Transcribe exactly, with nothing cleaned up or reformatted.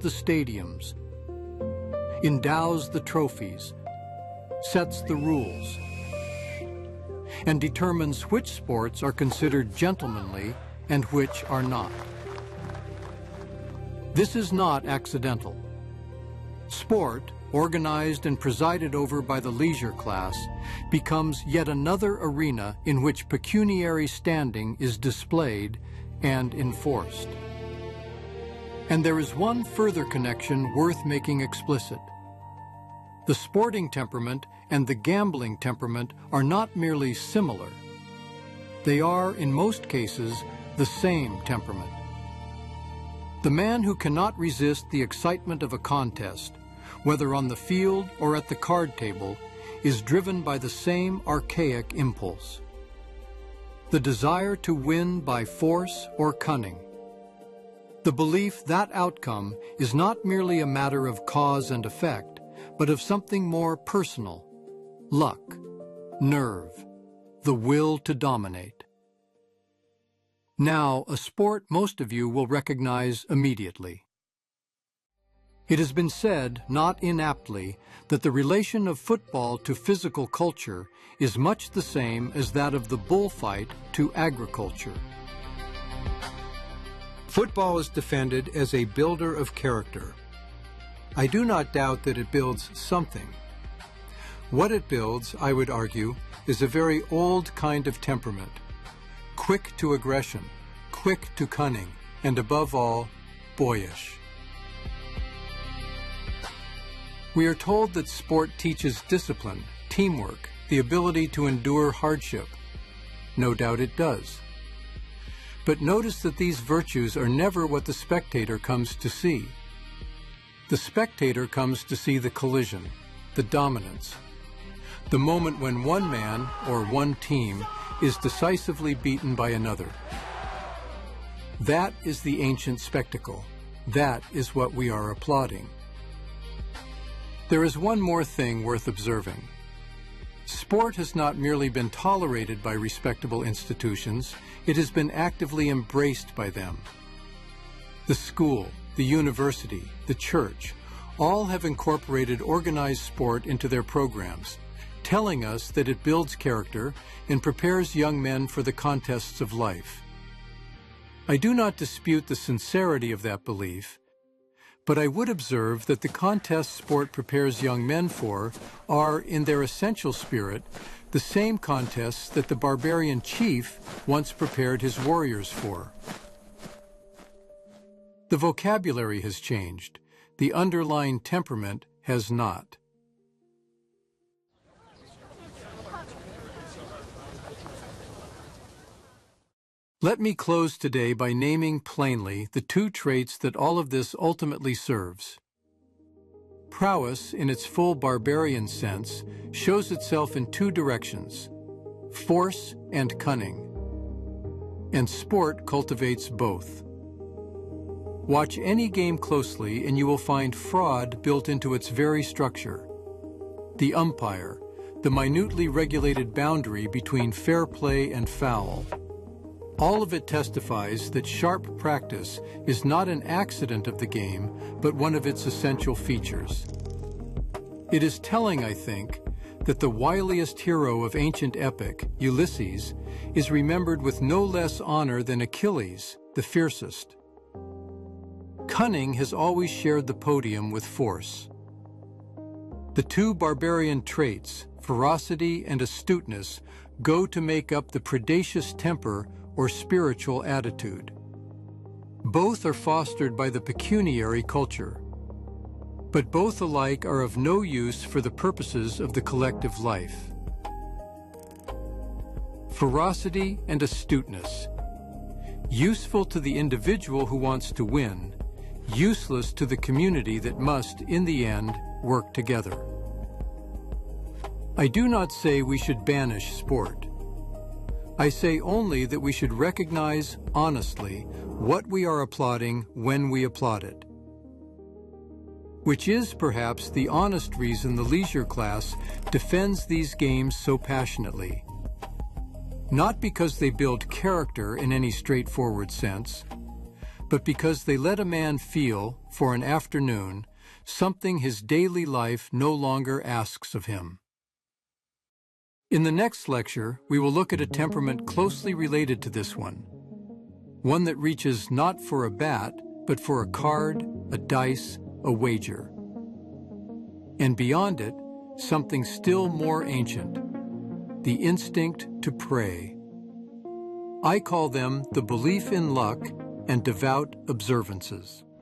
the stadiums, endows the trophies, sets the rules, and determines which sports are considered gentlemanly and which are not. This is not accidental. Sport, organized and presided over by the leisure class, becomes yet another arena in which pecuniary standing is displayed and enforced. And there is one further connection worth making explicit. The sporting temperament and the gambling temperament are not merely similar. They are, in most cases, the same temperament. The man who cannot resist the excitement of a contest, whether on the field or at the card table, is driven by the same archaic impulse. The desire to win by force or cunning. The belief that outcome is not merely a matter of cause and effect, but of something more personal: luck, nerve, the will to dominate. Now, a sport most of you will recognize immediately. It has been said, not inaptly, that the relation of football to physical culture is much the same as that of the bullfight to agriculture. Football is defended as a builder of character. I do not doubt that it builds something. What it builds, I would argue, is a very old kind of temperament. Quick to aggression, quick to cunning, and above all, boyish. We are told that sport teaches discipline, teamwork, the ability to endure hardship. No doubt it does. But notice that these virtues are never what the spectator comes to see. The spectator comes to see the collision, the dominance, the moment when one man or one team is decisively beaten by another. That is the ancient spectacle. That is what we are applauding. There is one more thing worth observing. Sport has not merely been tolerated by respectable institutions, it has been actively embraced by them. The school, the university, the church, all have incorporated organized sport into their programs, telling us that it builds character and prepares young men for the contests of life. I do not dispute the sincerity of that belief, but I would observe that the contests sport prepares young men for are, in their essential spirit, the same contests that the barbarian chief once prepared his warriors for. The vocabulary has changed. The underlying temperament has not. Let me close today by naming plainly the two traits that all of this ultimately serves. Prowess, in its full barbarian sense, shows itself in two directions: force and cunning. And sport cultivates both. Watch any game closely and you will find fraud built into its very structure. The umpire, the minutely regulated boundary between fair play and foul. All of it testifies that sharp practice is not an accident of the game, but one of its essential features. It is telling, I think, that the wiliest hero of ancient epic, Ulysses, is remembered with no less honor than Achilles, the fiercest. Cunning has always shared the podium with force. The two barbarian traits, ferocity and astuteness, go to make up the predacious temper or spiritual attitude. Both are fostered by the pecuniary culture, but both alike are of no use for the purposes of the collective life. Ferocity and astuteness, useful to the individual who wants to win, useless to the community that must, in the end, work together. I do not say we should banish sport. I say only that we should recognize honestly what we are applauding when we applaud it. Which is perhaps the honest reason the leisure class defends these games so passionately. Not because they build character in any straightforward sense, but because they let a man feel, for an afternoon, something his daily life no longer asks of him. In the next lecture, we will look at a temperament closely related to this one, one that reaches not for a bat, but for a card, a dice, a wager. And beyond it, something still more ancient, the instinct to pray. I call them the belief in luck and devout observances.